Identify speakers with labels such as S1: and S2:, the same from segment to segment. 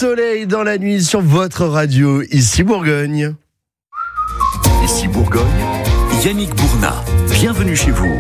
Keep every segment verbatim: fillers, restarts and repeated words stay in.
S1: soleil dans la nuit sur votre radio, ici Bourgogne.
S2: Ici Bourgogne, Yannick Bournat, bienvenue chez vous.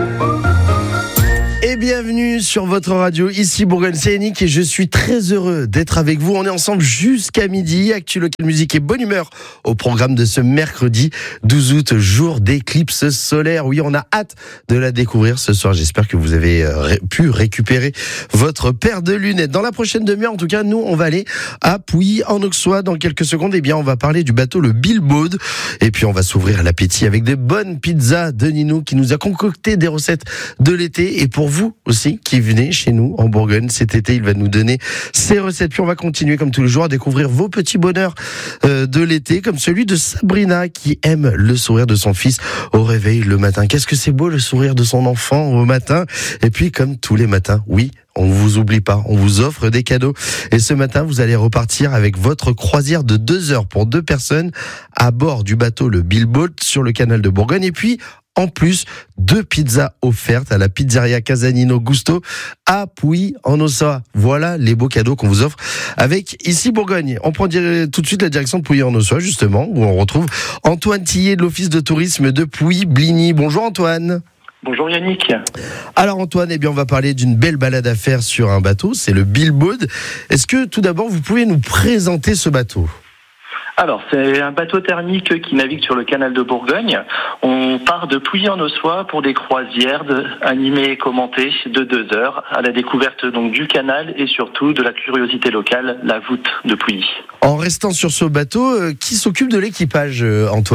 S1: Et bienvenue sur votre radio, ici Bourgogne, c'est Yannick et je suis très heureux d'être avec vous. On est ensemble jusqu'à midi, Actu Local Musique et bonne humeur au programme de ce mercredi douze août, jour d'éclipse solaire. Oui, on a hâte de la découvrir ce soir. J'espère que vous avez ré- pu récupérer votre paire de lunettes. Dans la prochaine demi-heure, en tout cas, nous, on va aller à Pouilly en Auxois. Dans quelques secondes, eh bien, on va parler du bateau le Bilbao. Et puis, on va s'ouvrir à l'appétit avec des bonnes pizzas de Nino qui nous a concocté des recettes de l'été. Et pour vous aussi qui venez chez nous en Bourgogne cet été, il va nous donner ses recettes. Puis on va continuer comme tous les jours à découvrir vos petits bonheurs euh, de l'été, comme celui de Sabrina qui aime le sourire de son fils au réveil le matin. Qu'est-ce que c'est beau le sourire de son enfant au matin. Et puis comme tous les matins, oui, on vous oublie pas, on vous offre des cadeaux. Et ce matin, vous allez repartir avec votre croisière de deux heures pour deux personnes à bord du bateau le Bilbao sur le canal de Bourgogne. Et puis en plus, deux pizzas offertes à la pizzeria Casanino Gusto à Pouilly en Auxois. Voilà les beaux cadeaux qu'on vous offre avec ici Bourgogne. On prend tout de suite la direction de Pouilly en Auxois, justement, où on retrouve Antoine Tillet de l'Office de tourisme de Pouilly-Bligny. Bonjour Antoine.
S3: Bonjour Yannick.
S1: Alors Antoine, eh bien on va parler d'une belle balade à faire sur un bateau, c'est le Bilbao. Est-ce que tout d'abord vous pouvez nous présenter ce bateau ?
S3: Alors, c'est un bateau thermique qui navigue sur le canal de Bourgogne. On part de Pouilly en Auxois pour des croisières de, animées et commentées de deux heures à la découverte donc du canal et surtout de la curiosité locale, la voûte de Pouilly.
S1: En restant sur ce bateau, euh, qui s'occupe de l'équipage, euh, Antoine ?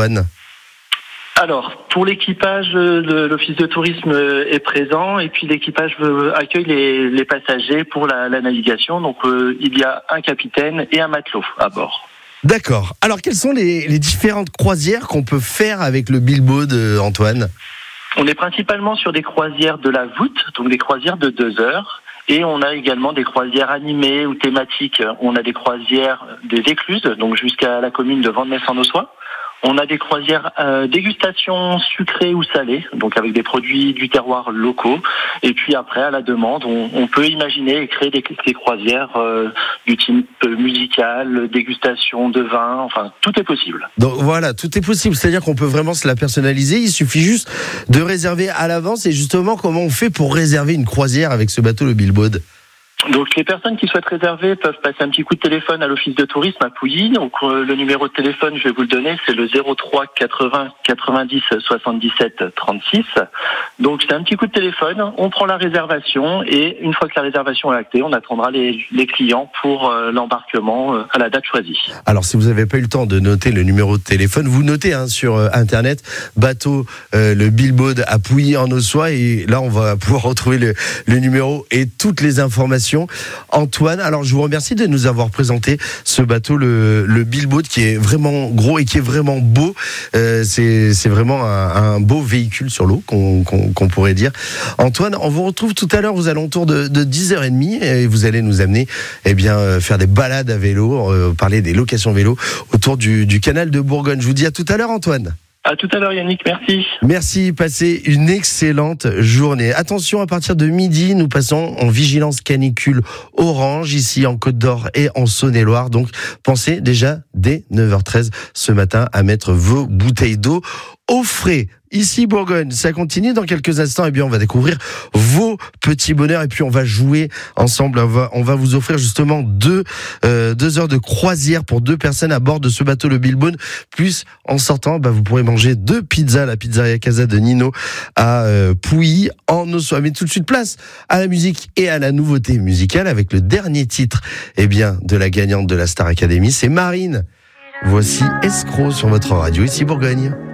S3: Alors, pour l'équipage, de l'office de tourisme est présent et puis l'équipage accueille les, les passagers pour la, la navigation. Donc, euh, il y a un capitaine et un matelot à bord.
S1: D'accord. Alors, quelles sont les, les différentes croisières qu'on peut faire avec le Bilbao de Antoine ?
S3: On est principalement sur des croisières de la voûte, donc des croisières de deux heures. Et on a également des croisières animées ou thématiques. On a des croisières des écluses, donc jusqu'à la commune de Vandenesse en Auxois. On a des croisières euh, dégustation sucrée ou salée, donc avec des produits du terroir locaux. Et puis après, à la demande, on, on peut imaginer et créer des, des croisières euh, du type musical, dégustation de vin, enfin, tout est possible.
S1: Donc voilà, tout est possible. C'est-à-dire qu'on peut vraiment se la personnaliser. Il suffit juste de réserver à l'avance. Et justement, comment on fait pour réserver une croisière avec ce bateau, le Bilbao ?
S3: Donc les personnes qui souhaitent réserver peuvent passer un petit coup de téléphone à l'office de tourisme à Pouilly. Donc euh, le numéro de téléphone, je vais vous le donner, c'est le zéro trois quatre-vingts quatre-vingt-dix soixante-dix-sept trente-six. Donc c'est un petit coup de téléphone, on prend la réservation et une fois que la réservation est actée, on attendra les, les clients pour euh, l'embarquement euh, à la date choisie.
S1: Alors si vous n'avez pas eu le temps de noter le numéro de téléphone, vous notez hein, sur euh, internet bateau euh, le Bilbao à Pouilly en Auxois et là on va pouvoir retrouver le, le numéro et toutes les informations. Antoine, alors je vous remercie de nous avoir présenté ce bateau, le, le Bilbao, qui est vraiment gros et qui est vraiment beau. Euh, c'est, c'est vraiment un, un beau véhicule sur l'eau, qu'on, qu'on, qu'on pourrait dire. Antoine, on vous retrouve tout à l'heure aux alentours de, de dix heures trente et vous allez nous amener eh bien, euh, faire des balades à vélo, euh, parler des locations vélo autour du, du canal de Bourgogne. Je vous dis à tout à l'heure, Antoine.
S3: À tout à l'heure Yannick, merci.
S1: Merci, passez une excellente journée. Attention, à partir de midi, nous passons en vigilance canicule orange, ici en Côte d'Or et en Saône-et-Loire. Donc, pensez déjà dès neuf heures treize ce matin à mettre vos bouteilles d'eau au frais. Ici Bourgogne, ça continue dans quelques instants. Et bien, on va découvrir vos petits bonheurs et puis on va jouer ensemble. On va, on va vous offrir justement deux, euh, deux heures de croisière pour deux personnes à bord de ce bateau le Bilbao. Plus en sortant, bah, vous pourrez manger deux pizzas à la pizzeria Casa de Nino à euh, Pouilly en Auxois. Mais tout de suite place à la musique et à la nouveauté musicale avec le dernier titre, eh bien, de la gagnante de la Star Academy, c'est Marine. Voici Escroc sur votre radio ici Bourgogne.